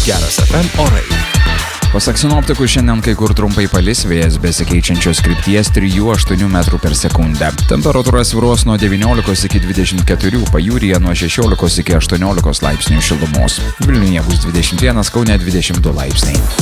Geras FM orai. Pasak sinoptikų, šiandien kai kur trumpai palis, vėjas besikeičiančios krypties 3-8 metrų per sekundę. Temperatūra svyruos nuo 19 iki 24, pajūryje nuo 16 iki 18 laipsnių šilumos. Vilniuje bus 21, Kaune 22 laipsniai.